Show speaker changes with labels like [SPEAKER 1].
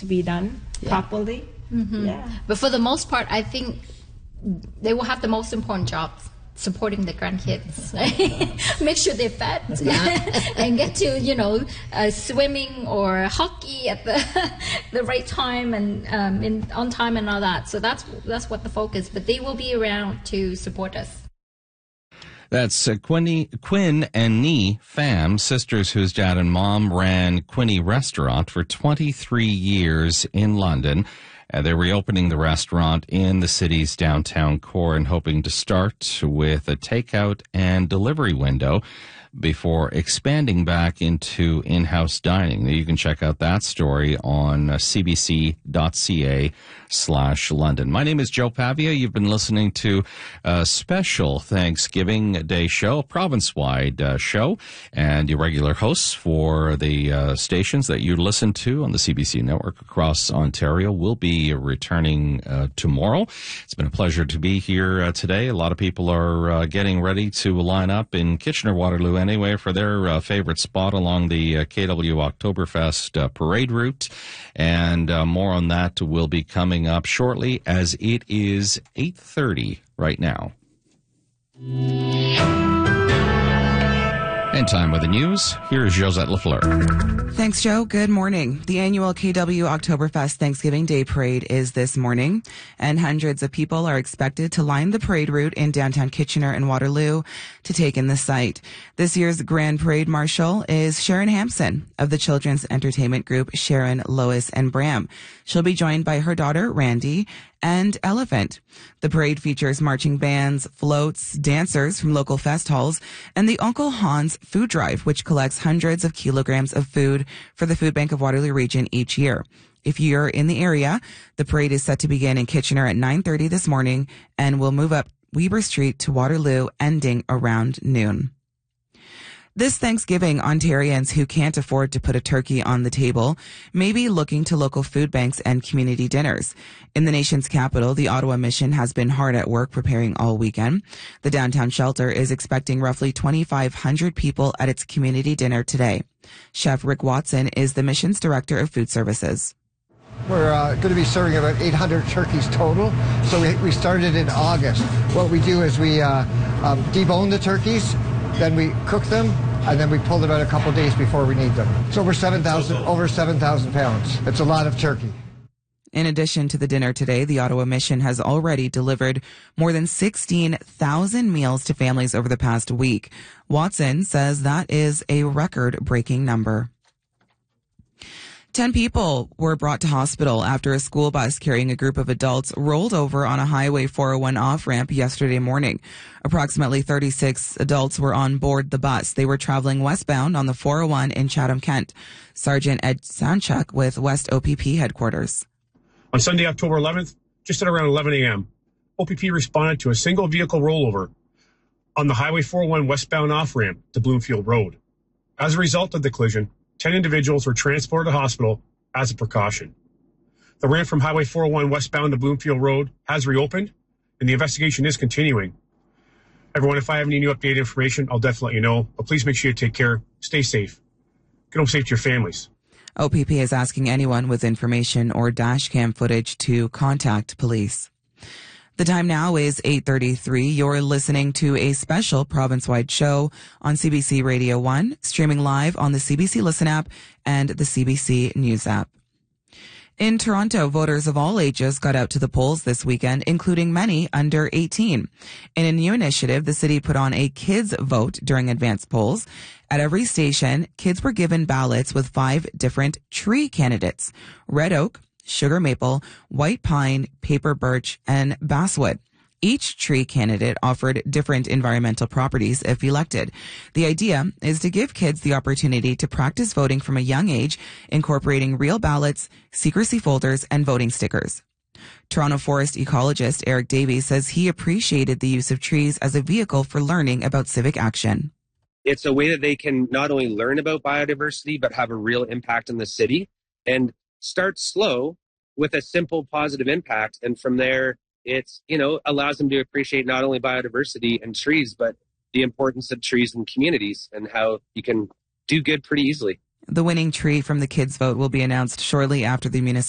[SPEAKER 1] to be done properly.
[SPEAKER 2] Mm-hmm. Yeah. But for the most part, I think they will have the most important jobs, supporting the grandkids. Make sure they're fed and get to, swimming or hockey at the right time and on time and all that. So that's what the focus. But they will be around to support us.
[SPEAKER 3] That's Quinn and Nee Pham, sisters whose dad and mom ran Quinny Restaurant for 23 years in London. They're reopening the restaurant in the city's downtown core and hoping to start with a takeout and delivery window before expanding back into in-house dining. You can check out that story on cbc.ca/London. My name is Joe Pavia. You've been listening to a special Thanksgiving Day show, province-wide show, and your regular hosts for the stations that you listen to on the CBC network across Ontario will be returning tomorrow. It's been a pleasure to be here today. A lot of people are getting ready to line up in Kitchener-Waterloo anyway for their favorite spot along the KW Oktoberfest parade route. And more on that will be coming up shortly, as it is 8:30 right now. And time with the news. Here is Josette Lafleur.
[SPEAKER 4] Thanks, Joe. Good morning. The annual KW Oktoberfest Thanksgiving Day Parade is this morning, and hundreds of people are expected to line the parade route in downtown Kitchener and Waterloo to take in the site. This year's Grand Parade Marshal is Sharon Hampson of the children's entertainment group Sharon, Lois, and Bram. She'll be joined by her daughter, Randy, and Elephant. The parade features marching bands, floats, dancers from local fest halls, and the Uncle Hans Food Drive, which collects hundreds of kilograms of food for the Food Bank of Waterloo Region each year. If you're in the area, the parade is set to begin in Kitchener at 9:30 this morning and will move up Weber Street to Waterloo, ending around noon. This Thanksgiving, Ontarians who can't afford to put a turkey on the table may be looking to local food banks and community dinners. In the nation's capital, the Ottawa Mission has been hard at work preparing all weekend. The downtown shelter is expecting roughly 2,500 people at its community dinner today. Chef Rick Watson is the mission's director of food services.
[SPEAKER 5] We're going to be serving about 800 turkeys total. So we started in August. What we do is we debone the turkeys, then we cook them, and then we pull them out a couple days before we need them. So over 7,000 pounds. It's a lot of turkey.
[SPEAKER 4] In addition to the dinner today, the Ottawa Mission has already delivered more than 16,000 meals to families over the past week. Watson says that is a record-breaking number. 10 people were brought to hospital after a school bus carrying a group of adults rolled over on a Highway 401 off-ramp yesterday morning. Approximately 36 adults were on board the bus. They were traveling westbound on the 401 in Chatham, Kent. Sergeant Ed Sanchuk with West OPP headquarters.
[SPEAKER 6] On Sunday, October 11th, just at around 11 a.m., OPP responded to a single vehicle rollover on the Highway 401 westbound off-ramp to Bloomfield Road. As a result of the collision, 10 individuals were transported to hospital as a precaution. The ramp from Highway 401 westbound to Bloomfield Road has reopened, and the investigation is continuing. Everyone, if I have any new updated information, I'll definitely let you know. But please make sure you take care, stay safe, get home safe to your families.
[SPEAKER 4] OPP is asking anyone with information or dash cam footage to contact police. The time now is 8:33. You're listening to a special province-wide show on CBC Radio 1, streaming live on the CBC Listen app and the CBC News app. In Toronto, voters of all ages got out to the polls this weekend, including many under 18. In a new initiative, the city put on a kids vote during advanced polls. At every station, kids were given ballots with 5 different tree candidates: red oak, sugar maple, white pine, paper birch, and basswood. Each tree candidate offered different environmental properties if elected. The idea is to give kids the opportunity to practice voting from a young age, incorporating real ballots, secrecy folders, and voting stickers. Toronto forest ecologist Eric Davies says he appreciated the use of trees as a vehicle for learning about civic action.
[SPEAKER 7] It's a way that they can not only learn about biodiversity, but have a real impact in the city, and start slow with a simple positive impact. And from there, it's, allows them to appreciate not only biodiversity and trees, but the importance of trees in communities and how you can do good pretty easily.
[SPEAKER 4] The winning tree from the kids' vote will be announced shortly after the municipal